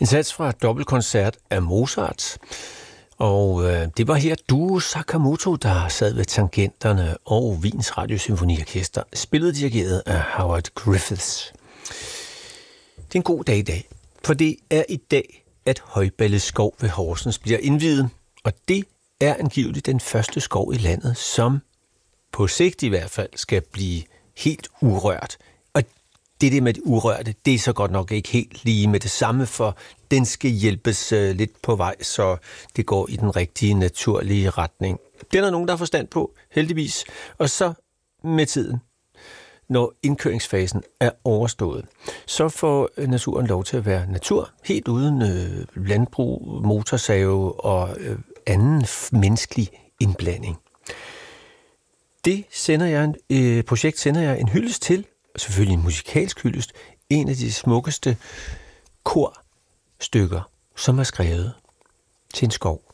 En sats fra dobbeltkoncert af Mozart. Og det var her Duo Sakamoto, der sad ved tangenterne, og Wiens Radiosymfoniorkester spillede dirigeret af Howard Griffiths. Det er en god dag i dag, for det er i dag, at Højballe Skov ved Horsens bliver indviet, og det er angiveligt den første skov i landet, som på sigt i hvert fald skal blive helt urørt. Og det med det urørte, det er så godt nok ikke helt lige med det samme, for den skal hjælpes lidt på vej, så det går i den rigtige, naturlige retning. Det er der nogen, der har forstand på, heldigvis. Og så med tiden, når indkøringsfasen er overstået, så får naturen lov til at være natur, helt uden landbrug, motorsave og anden menneskelig indblanding. Det projekt sender jeg en hyldest til, og selvfølgelig en musikalsk hyldest, en af de smukkeste korstykker, som er skrevet til en skov.